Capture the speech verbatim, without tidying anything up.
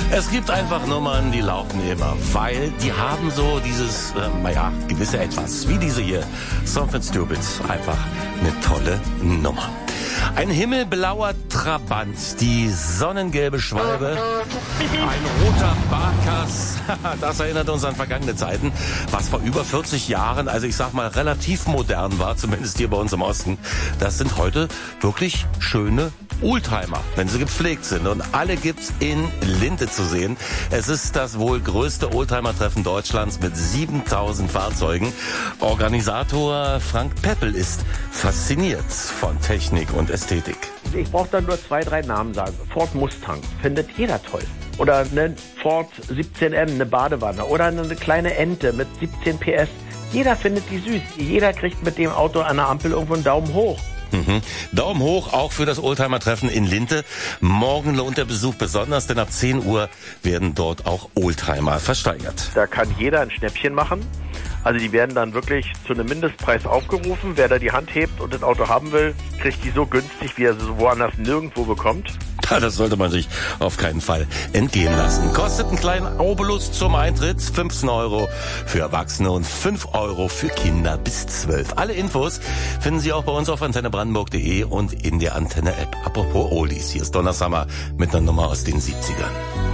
Es gibt einfach Nummern, die laufen immer, weil die haben so dieses, äh, naja, gewisse Etwas, wie diese hier, Something Stupid, einfach eine tolle Nummer. Ein himmelblauer Trabant, die sonnengelbe Schwalbe, ein roter Barkas, das erinnert uns an vergangene Zeiten, was vor über vierzig Jahren, also ich sag mal relativ modern war, zumindest hier bei uns im Osten. Das sind heute wirklich schöne Oldtimer, wenn sie gepflegt sind. Und alle gibt's in Linte zu sehen. Es ist das wohl größte Oldtimer-Treffen Deutschlands mit siebentausend Fahrzeugen. Organisator Frank Peppel ist fasziniert von Technik und Ästhetik. Ich brauche dann nur zwei, drei Namen sagen. Ford Mustang findet jeder toll. Oder eine Ford siebzehn M, eine Badewanne. Oder eine kleine Ente mit siebzehn P S. Jeder findet die süß. Jeder kriegt mit dem Auto an der Ampel irgendwo einen Daumen hoch. Mhm. Daumen hoch auch für das Oldtimer-Treffen in Linte. Morgen lohnt der Besuch besonders, denn ab zehn Uhr werden dort auch Oldtimer versteigert. Da kann jeder ein Schnäppchen machen. Also die werden dann wirklich zu einem Mindestpreis aufgerufen. Wer da die Hand hebt und das Auto haben will, kriegt die so günstig, wie er sie woanders nirgendwo bekommt. Das sollte man sich auf keinen Fall entgehen lassen. Kostet einen kleinen Obolus zum Eintritt, fünfzehn Euro für Erwachsene und fünf Euro für Kinder bis zwölf. Alle Infos finden Sie auch bei uns auf antenne brandenburg punkt de und in der Antenne-App. Apropos Oldies, hier ist Donna Summer mit einer Nummer aus den siebzigern.